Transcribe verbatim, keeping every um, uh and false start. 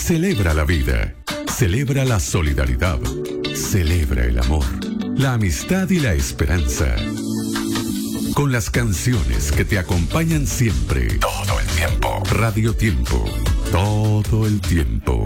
Celebra la vida, celebra la solidaridad, celebra el amor, la amistad y la esperanza. Con las canciones que te acompañan siempre, todo el tiempo. Radio Tiempo, todo el tiempo.